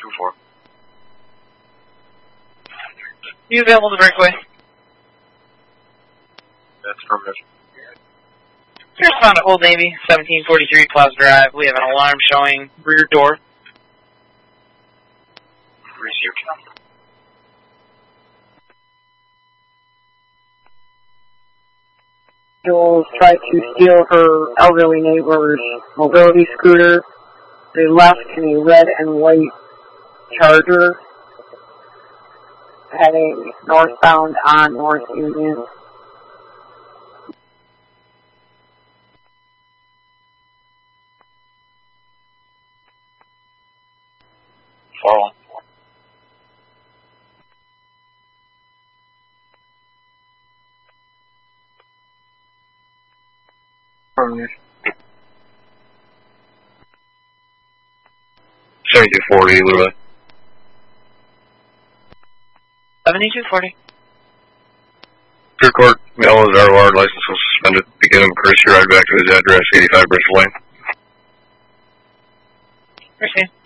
7224. You available to breakaway? That's affirmative. Here's found at Old Navy, 1743 Plaza Drive. We have an alarm showing rear door. Received. Individuals tried to steal her elderly neighbor's mobility scooter. They left in a red and white Charger heading northbound on North Union. Follow. Affirmative. 7240, Lula. 7240. Clear court, Mel is ROR, license was suspended. Begin him courtesy ride back to his address, 85 Bristol Lane. Received.